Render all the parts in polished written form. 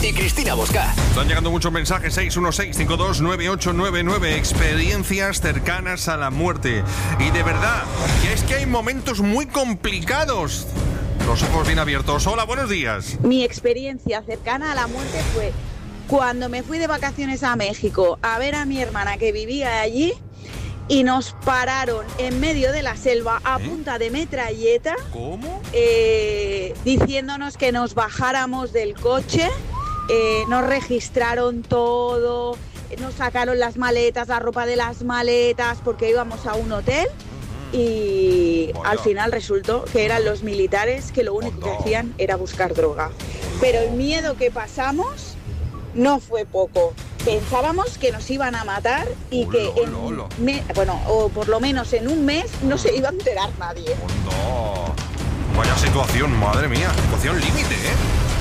y Cristina Bosca. Están llegando muchos mensajes. 616-529899. Experiencias cercanas a la muerte. Y de verdad, que es que hay momentos muy complicados. Los ojos bien abiertos. Hola, buenos días. Mi experiencia cercana a la muerte fue cuando me fui de vacaciones a México a ver a mi hermana que vivía allí y nos pararon en medio de la selva a punta de metralleta. ¿Cómo? Diciéndonos que nos bajáramos del coche. Nos registraron todo, nos sacaron las maletas, la ropa de las maletas, porque íbamos a un hotel y al final resultó que eran los militares que lo único que hacían era buscar droga. Pero el miedo que pasamos no fue poco. Pensábamos que nos iban a matar y que o por lo menos en un mes no se iba a enterar nadie. Vaya situación, madre mía, situación límite, ¿eh?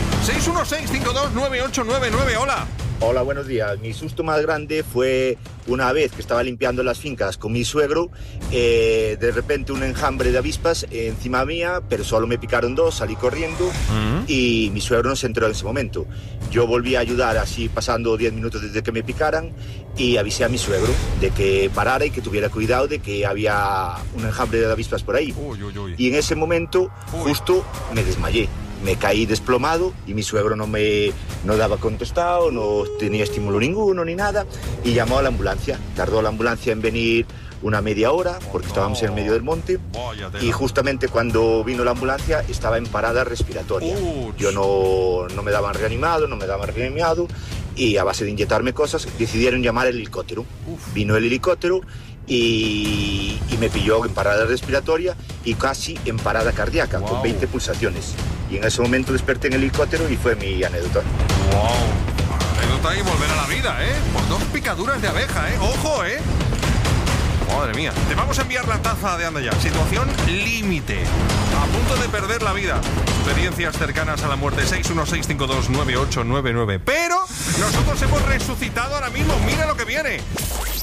616-529899, hola. Hola, buenos días. Mi susto más grande fue una vez que estaba limpiando las fincas con mi suegro, de repente un enjambre de avispas encima mía, pero solo me picaron 2, salí corriendo y mi suegro no se enteró en ese momento. Yo volví a ayudar así pasando 10 minutos desde que me picaran y avisé a mi suegro de que parara y que tuviera cuidado de que había un enjambre de avispas por ahí. Y en ese momento justo me desmayé. Me caí desplomado y mi suegro no daba contestado, no tenía estímulo ninguno ni nada y llamó a la ambulancia. Tardó la ambulancia en venir una media hora porque estábamos en el medio del monte y justamente cuando vino la ambulancia estaba en parada respiratoria. Yo no me daban reanimado y a base de inyectarme cosas decidieron llamar el helicóptero. Vino el helicóptero y me pilló en parada respiratoria y casi en parada cardíaca, con 20 pulsaciones. Y en ese momento desperté en el helicóptero y fue mi anécdota. Anécdota y volver a la vida, ¿eh? Por 2 picaduras de abeja, ¿eh? ¡Ojo, eh! Madre mía. Te vamos a enviar la taza de Anda Ya. Situación límite. A punto de perder la vida. Experiencias cercanas a la muerte. 616-529899. Pero nosotros hemos resucitado ahora mismo. Mira lo que viene.